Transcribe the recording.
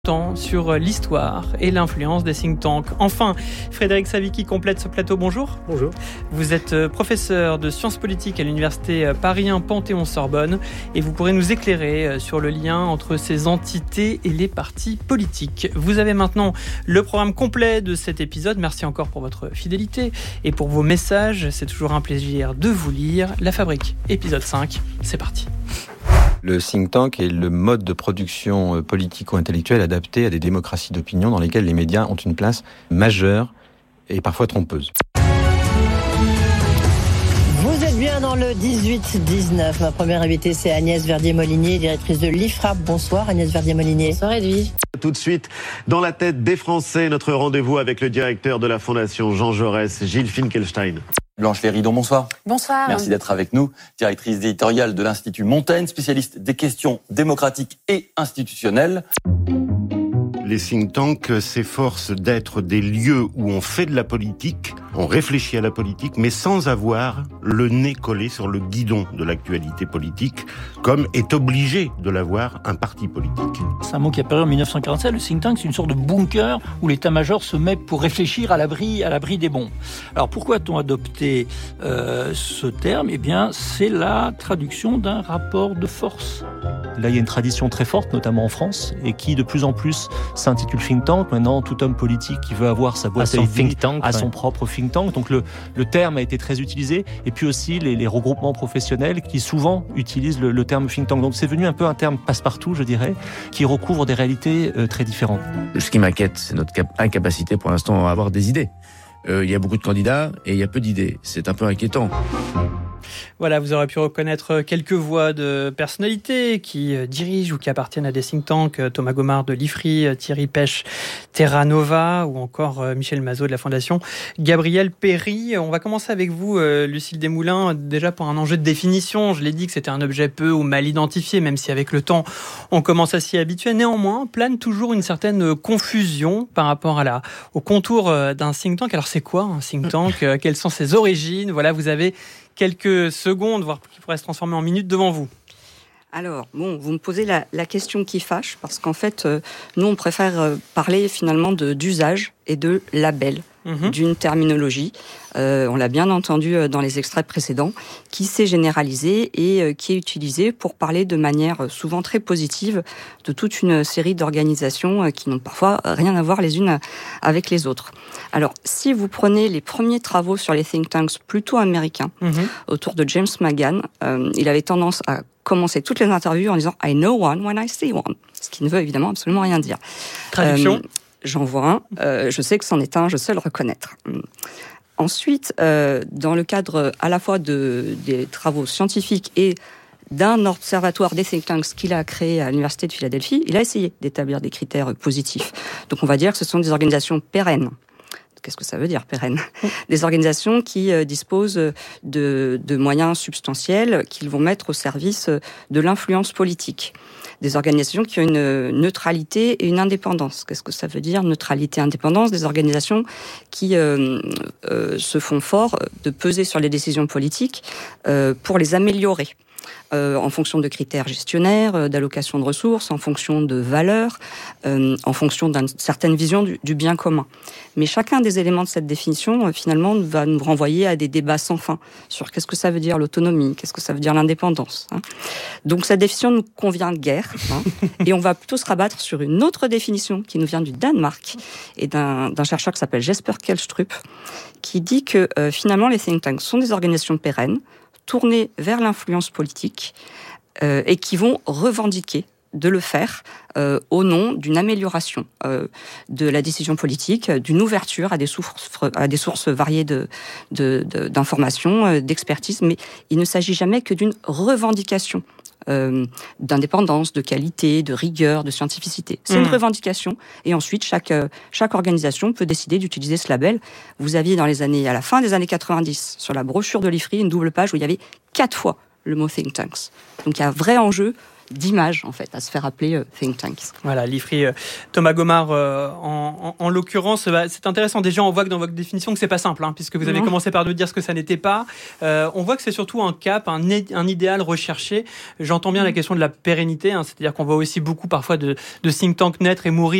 Temps sur l'histoire et l'influence des think tanks. Enfin, Frédéric Savicki complète ce plateau. Bonjour. Bonjour. Vous êtes professeur de sciences politiques à l'université Paris 1 Panthéon-Sorbonne et vous pourrez nous éclairer sur le lien entre ces entités et les partis politiques. Vous avez maintenant le programme complet de cet épisode. Merci encore pour votre fidélité et pour vos messages. C'est toujours un plaisir de vous lire. La Fabrique, épisode 5. C'est parti. Le think tank est le mode de production politico-intellectuelle adapté à des démocraties d'opinion dans lesquelles les médias ont une place majeure et parfois trompeuse. Vous êtes bien dans le 18-19. Ma première invitée, c'est Agnès Verdier-Molinier, directrice de l'IFRAP. Bonsoir Agnès Verdier-Molinier. Bonsoir Edwige. Tout de suite, dans la tête des Français, notre rendez-vous avec le directeur de la Fondation Jean Jaurès, Gilles Finkelstein. Blanche Léridon, bonsoir. Bonsoir. Merci d'être avec nous. Directrice éditoriale de l'Institut Montaigne, spécialiste des questions démocratiques et institutionnelles. Les think tanks s'efforcent d'être des lieux où on fait de la politique, on réfléchit à la politique, mais sans avoir le nez collé sur le guidon de l'actualité politique, comme est obligé de l'avoir un parti politique. C'est un mot qui est apparu en 1947. Le think tank, c'est une sorte de bunker où l'état-major se met pour réfléchir à l'abri des bombes. Alors pourquoi a-t-on adopté ce terme ? Eh bien, c'est la traduction d'un rapport de force. Là, il y a une tradition très forte, notamment en France, et qui de plus en plus s'intitule think tank. Maintenant, tout homme politique qui veut avoir sa boîte à idées a son propre think tank. Donc le terme a été très utilisé. Et puis aussi les regroupements professionnels qui souvent utilisent le terme think tank. Donc c'est devenu un peu un terme passe-partout, je dirais, qui recouvre des réalités très différentes. Ce qui m'inquiète, c'est notre incapacité pour l'instant à avoir des idées. Il y a beaucoup de candidats et il y a peu d'idées. C'est un peu inquiétant. Voilà, vous aurez pu reconnaître quelques voix de personnalités qui dirigent ou qui appartiennent à des think tanks. Thomas Gomard de l'IFRI, Thierry Pech, Terra Nova ou encore Michel Mazot de la Fondation Gabriel Péri. On va commencer avec vous, Lucille Desmoulins, déjà pour un enjeu de définition. Je l'ai dit que c'était un objet peu ou mal identifié, même si avec le temps, on commence à s'y habituer. Néanmoins, plane toujours une certaine confusion par rapport au contour d'un think tank. Alors c'est quoi un think tank ? Quelles sont ses origines ? Voilà, vous avez quelques secondes, voire qui pourraient se transformer en minutes devant vous. Alors, vous me posez la question qui fâche, parce qu'en fait, nous, on préfère parler finalement d'usage et de label d'une terminologie. On l'a bien entendu dans les extraits précédents, qui s'est généralisée et qui est utilisée pour parler de manière souvent très positive de toute une série d'organisations qui n'ont parfois rien à voir les unes avec les autres. Alors, si vous prenez les premiers travaux sur les think tanks plutôt américains, autour de James Magan, il avait tendance à commencer toutes les interviews en disant « I know one when I see one », ce qui ne veut évidemment absolument rien dire. Traduction. J'en vois un, je sais que c'en est un, je sais le reconnaître. Ensuite, dans le cadre à la fois des travaux scientifiques et d'un observatoire des think tanks qu'il a créé à l'Université de Philadelphie, il a essayé d'établir des critères positifs. Donc on va dire que ce sont des organisations pérennes. Qu'est-ce que ça veut dire, pérenne ? Des organisations qui disposent de moyens substantiels qu'ils vont mettre au service de l'influence politique. Des organisations qui ont une neutralité et une indépendance. Qu'est-ce que ça veut dire, neutralité et indépendance ? Des organisations qui se font fort de peser sur les décisions politiques pour les améliorer. En fonction de critères gestionnaires, d'allocation de ressources, en fonction de valeurs, en fonction d'une certaine vision du bien commun. Mais chacun des éléments de cette définition, finalement, va nous renvoyer à des débats sans fin sur qu'est-ce que ça veut dire l'autonomie, qu'est-ce que ça veut dire l'indépendance. Donc cette définition nous convient guère, et on va plutôt se rabattre sur une autre définition qui nous vient du Danemark et d'un chercheur qui s'appelle Jesper Kjelstrup, qui dit que finalement les think tanks sont des organisations pérennes, tournés vers l'influence politique et qui vont revendiquer de le faire au nom d'une amélioration de la décision politique, d'une ouverture à des sources variées d'informations, d'expertise, mais il ne s'agit jamais que d'une revendication d'indépendance, de qualité, de rigueur, de scientificité. C'est une revendication, et ensuite chaque organisation peut décider d'utiliser ce label. Vous aviez à la fin des années 90, sur la brochure de l'IFRI, une double page où il y avait 4 fois le mot think tanks. Donc il y a un vrai enjeu d'image, en fait, à se faire appeler think tanks. Voilà, l'IFRI, Thomas Gomard, en l'occurrence, c'est intéressant. Déjà, on voit que dans votre définition, que c'est pas simple, puisque vous avez commencé par nous dire ce que ça n'était pas. On voit que c'est surtout un cap, un idéal recherché. J'entends bien la question de la pérennité, c'est-à-dire qu'on voit aussi beaucoup parfois de think tanks naître et mourir